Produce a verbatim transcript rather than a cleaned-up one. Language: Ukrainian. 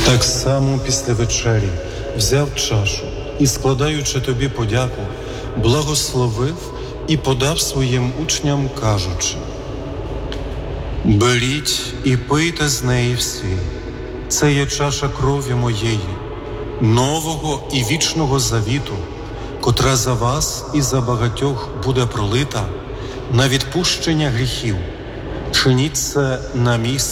Так само після вечері взяв чашу і, складаючи тобі подяку, благословив і подав своїм учням, кажучи: «Беріть і пийте з неї всі. Це є чаша крові моєї, нового і вічного завіту, котра за вас і за багатьох буде пролита на відпущення гріхів. Чиніть це на мій